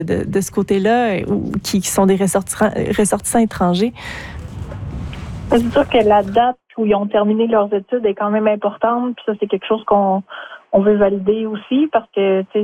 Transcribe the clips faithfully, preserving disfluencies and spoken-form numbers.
de, de ce côté-là ou qui, qui sont des ressortissants, ressortissants étrangers? C'est sûr que la date où ils ont terminé leurs études est quand même importante. Puis ça, c'est quelque chose qu'on on veut valider aussi parce que, tu sais,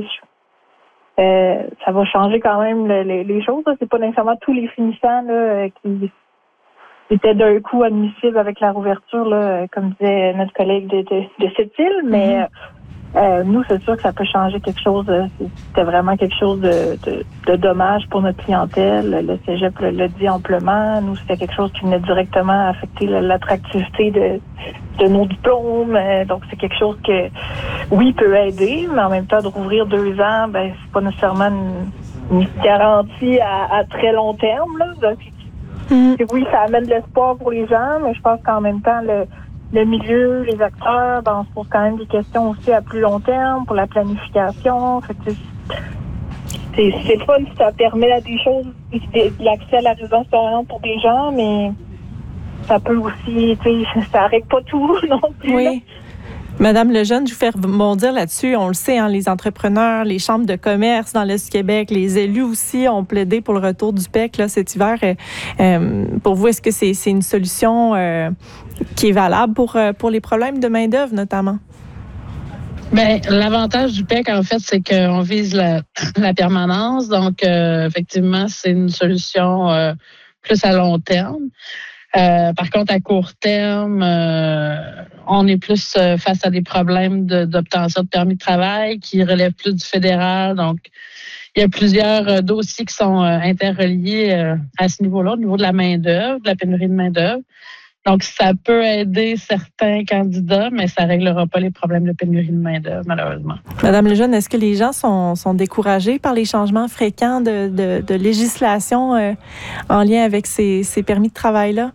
euh, ça va changer quand même le, les, les choses. Là. C'est pas nécessairement tous les finissants là, qui étaient d'un coup admissibles avec la rouverture, là, comme disait notre collègue de, de, de cette île, mais mm-hmm. Euh, nous, c'est sûr que ça peut changer quelque chose. C'était vraiment quelque chose de, de, de dommage pour notre clientèle. Le cégep le, le dit amplement. Nous, c'était quelque chose qui venait directement affecter l'attractivité de, de nos diplômes. Donc, c'est quelque chose que, oui, peut aider, mais en même temps, de rouvrir deux ans, ben, c'est pas nécessairement une, une garantie à, à très long terme. Là. Donc, mmh. Oui, ça amène de l'espoir pour les gens, mais je pense qu'en même temps, le Le milieu, les acteurs, ben, on se pose quand même des questions aussi à plus long terme pour la planification. Fait que c'est, c'est fun si ça permet à des choses, de l'accès à la résidence permanente pour des gens, mais ça peut aussi, tu sais, ça règle pas tout non plus. Oui. Là. Madame Lejeune, je vous fais rebondir là-dessus. On le sait, hein, les entrepreneurs, les chambres de commerce dans l'Est du Québec, les élus aussi ont plaidé pour le retour du P E C là, cet hiver. Euh, pour vous, est-ce que c'est, c'est une solution euh, qui est valable pour, pour les problèmes de main-d'œuvre notamment? Bien, l'avantage du P E C, en fait, c'est qu'on vise la, la permanence. Donc, euh, effectivement, c'est une solution euh, plus à long terme. Euh, par contre, à court terme, euh, on est plus euh, face à des problèmes de, d'obtention de permis de travail qui relèvent plus du fédéral. Donc, il y a plusieurs euh, dossiers qui sont euh, interreliés euh, à ce niveau-là, au niveau de la main-d'œuvre, de la pénurie de main-d'œuvre. Donc, ça peut aider certains candidats, mais ça ne réglera pas les problèmes de pénurie de main-d'œuvre, malheureusement. Madame Lejeune, est-ce que les gens sont, sont découragés par les changements fréquents de, de, de législation euh, en lien avec ces, ces permis de travail-là?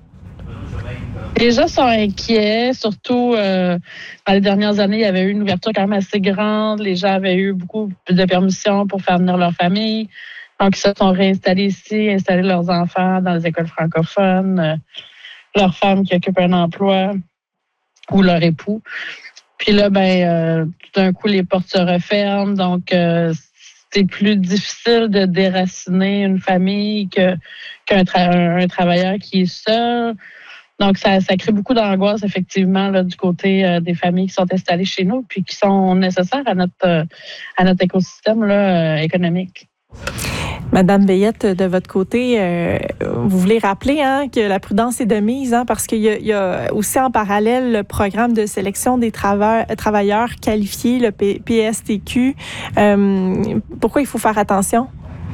Les gens sont inquiets, surtout euh, dans les dernières années, il y avait eu une ouverture quand même assez grande. Les gens avaient eu beaucoup de permissions pour faire venir leur famille. Donc, ils se sont réinstallés ici, installés leurs enfants dans les écoles francophones, euh, leurs femmes qui occupent un emploi ou leur époux. Puis là, ben, euh, tout d'un coup, les portes se referment. Donc, euh, c'est plus difficile de déraciner une famille que, qu'un tra- un travailleur qui est seul. Donc, ça, ça crée beaucoup d'angoisse, effectivement, là, du côté euh, des familles qui sont installées chez nous puis qui sont nécessaires à notre, euh, à notre écosystème là, euh, économique. Madame Veillette, de votre côté, euh, vous voulez rappeler hein, que la prudence est de mise, hein, parce qu'il y a, il y a aussi en parallèle le programme de sélection des trava- travailleurs qualifiés, le P- PSTQ. Euh, pourquoi il faut faire attention?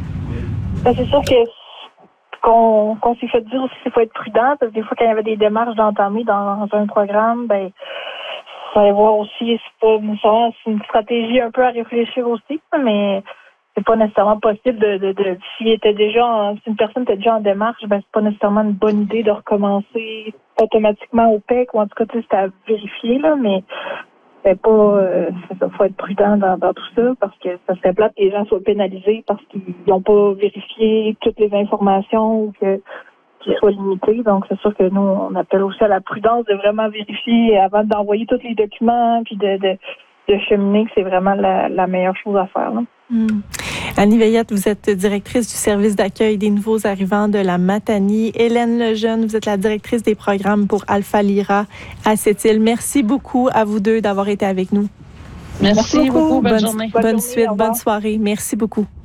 Ben, c'est sûr que qu'on, qu'on s'est fait dire aussi qu'il faut être prudent, parce que des fois, quand il y avait des démarches d'entamer dans un programme, ben, il fallait voir aussi, c'est pas nécessairement, c'est une stratégie un peu à réfléchir aussi, mais c'est pas nécessairement possible de, de, de s'il était déjà en, si une personne était déjà en démarche, ben, c'est pas nécessairement une bonne idée de recommencer automatiquement au P E C, ou en tout cas, tu sais, c'est à vérifier, là, mais c'est pas, euh, ça, faut être prudent dans, dans tout ça parce que ça serait plate que les gens soient pénalisés parce qu'ils n'ont pas vérifié toutes les informations ou que qu'ils soient limités. Donc, c'est sûr que nous, on appelle aussi à la prudence de vraiment vérifier avant d'envoyer tous les documents puis de, de, de cheminer que c'est vraiment la, la meilleure chose à faire, là. Mmh. Annie Veillette, vous êtes directrice du service d'accueil des nouveaux arrivants de la Matanie. Hélène Lejeune, vous êtes la directrice des programmes pour Alpha Lyra à Sept-Îles. Merci beaucoup à vous deux d'avoir été avec nous. Merci, Merci beaucoup. beaucoup. Bonne, bonne journée. Bonne, bonne journée, suite, bonne soirée. Merci beaucoup.